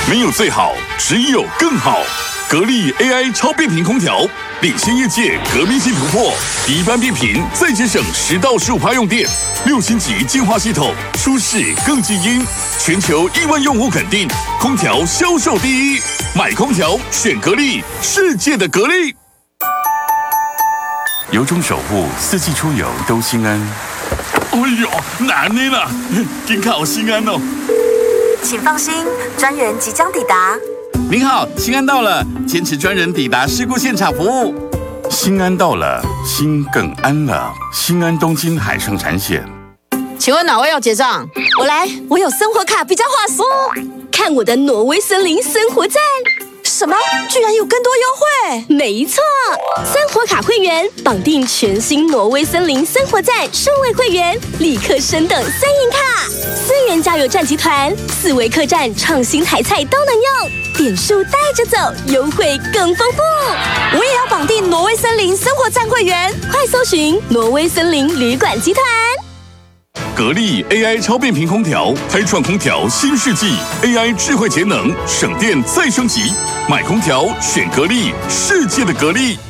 没有最好，只有更好。格力 AI 超变频空调领先业界革命性突破，一般变频再节省10到15%用电，6星级净化系统，舒适更静音，全球亿万用户肯定，空调销售第一。买空调选格力，世界的格力。 由衷守护4季出游都心安。 哎呦，难呢啦，真靠心安哦。 请放心，专员即将抵达。 您好，心安到了，坚持专人抵达事故现场服务。 心安到了，心更安了。心安东京海上产险。 请问哪位要结账？ 我来，我有生活卡比较划算。 看我的挪威森林生活站。 什么？居然有更多优惠？ 没错，生活卡会员绑定全新挪威森林生活站数位会员，立刻升等3银卡。思源加油站集团4维客栈创新台菜都能用，点数带着走，优惠更丰富。 我也要绑定挪威森林生活站会员， 快搜寻挪威森林旅馆集团。 格力 AI 超变频空调开创空调新世纪 ，AI 智慧节能，省电再升级。买空调选格力，世界的格力。